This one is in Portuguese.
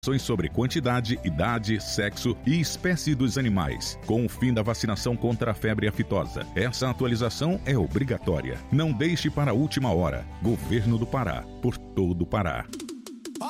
Sobre quantidade, idade, sexo e espécie dos animais, com o fim da vacinação contra a febre aftosa. Essa atualização é obrigatória. Não deixe para a última hora. Governo do Pará, por todo o Pará.